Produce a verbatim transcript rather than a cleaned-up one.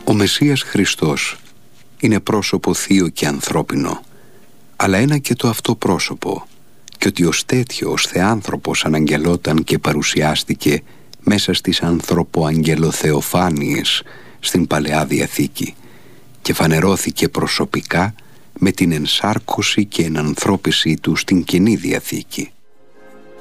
Ο Μεσσίας Χριστός είναι πρόσωπο θείο και ανθρώπινο, αλλά ένα και το αυτό πρόσωπο, και ότι ως τέτοιο, ως θεάνθρωπος αναγγελόταν και παρουσιάστηκε μέσα στις ανθρωποαγγελοθεοφάνειες στην Παλαιά Διαθήκη και φανερώθηκε προσωπικά με την ενσάρκωση και ενανθρώπιση του στην Καινή Διαθήκη.